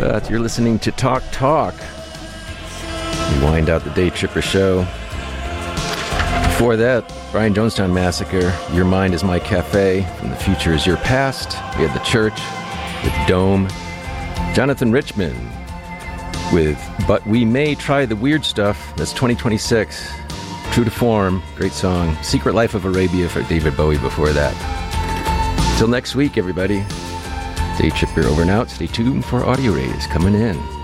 You're listening to Talk Talk. We wind out the Day Tripper show. Before that, Brian Jonestown Massacre, Your Mind is My Cafe, From the Future is Your Past. We had The Church with Dome. Jonathan Richman with But We May Try the Weird Stuff. That's 2026. True to Form, great song. Secret Life of Arabia for David Bowie before that. Till next week, everybody. Day Tripper over and out. Stay tuned for Audio Rays coming in.